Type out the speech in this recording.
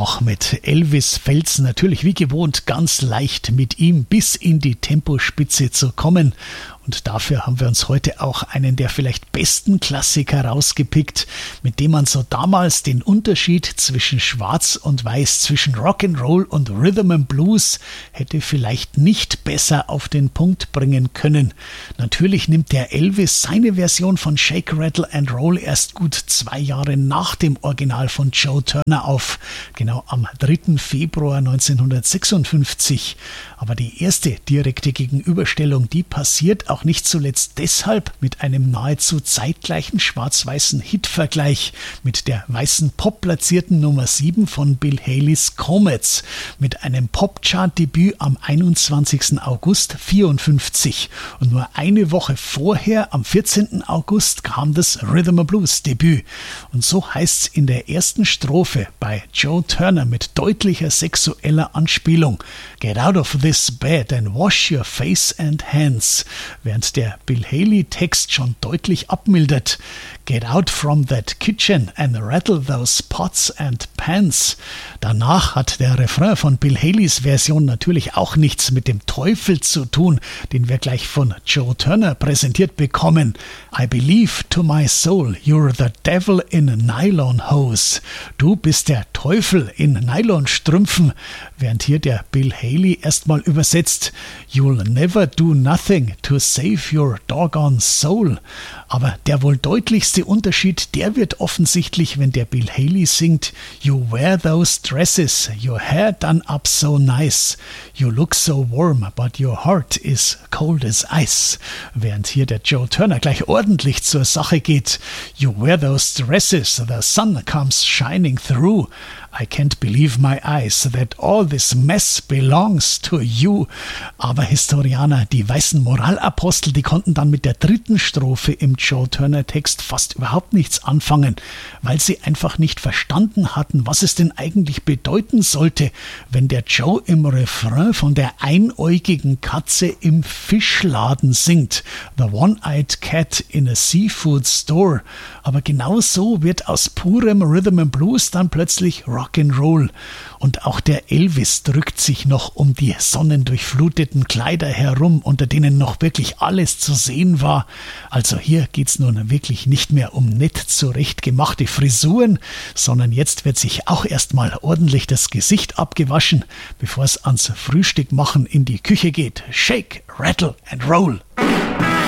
Doch mit Elvis fällt's natürlich wie gewohnt ganz leicht, mit ihm bis in die Tempospitze zu kommen. Und dafür haben wir uns heute auch einen der vielleicht besten Klassiker rausgepickt, mit dem man so damals den Unterschied zwischen Schwarz und Weiß, zwischen Rock'n'Roll und Rhythm and Blues hätte vielleicht nicht besser auf den Punkt bringen können. Natürlich nimmt der Elvis seine Version von Shake, Rattle and Roll erst gut 2 Jahre nach dem Original von Joe Turner auf, genau am 3. Februar 1956. Aber die erste direkte Gegenüberstellung, die passiert auch nicht zuletzt deshalb mit einem nahezu zeitgleichen schwarz-weißen Hitvergleich mit der weißen Pop-platzierten Nummer 7 von Bill Haleys Comets, mit einem Pop-Chart-Debüt am 21. August 1954. Und nur eine Woche vorher, am 14. August, kam das Rhythm and Blues Debüt. Und so heißt's in der ersten Strophe bei Joe Turner mit deutlicher sexueller Anspielung: Get out of this bed and wash your face and hands. Während der Bill Haley-Text schon deutlich abmildert: Get out from that kitchen and rattle those pots and pans. Danach hat der Refrain von Bill Haleys Version natürlich auch nichts mit dem Teufel zu tun, den wir gleich von Joe Turner präsentiert bekommen. I believe to my soul you're the devil in nylon hose. Du bist der Teufel in Nylonstrümpfen, während hier der Bill Haley erstmal übersetzt: You'll never do nothing to save your doggone soul. Aber der wohl deutlichste Unterschied, der wird offensichtlich, wenn der Bill Haley singt: You wear those dresses, your hair done up so nice. You look so warm, but your heart is cold as ice. Während hier der Joe Turner gleich ordentlich zur Sache geht: You wear those dresses, the sun comes shining through. I can't believe my eyes that all this mess belongs to you. Aber Historianer, die weißen Moralapostel, die konnten dann mit der 3. Strophe im Joe Turner Text fast überhaupt nichts anfangen, weil sie einfach nicht verstanden hatten, was es denn eigentlich bedeuten sollte, wenn der Joe im Refrain von der einäugigen Katze im Fischladen singt: The one-eyed cat in a seafood store. Aber genau so wird aus purem Rhythm and Blues dann plötzlich Rock'n'Roll. Und auch der Elvis drückt sich noch um die sonnendurchfluteten Kleider herum, unter denen noch wirklich alles zu sehen war. Also hier geht's nun wirklich nicht mehr um nett zurechtgemachte Frisuren, sondern jetzt wird sich auch erstmal ordentlich das Gesicht abgewaschen, bevor es ans Frühstück machen in die Küche geht. Shake, Rattle and Roll.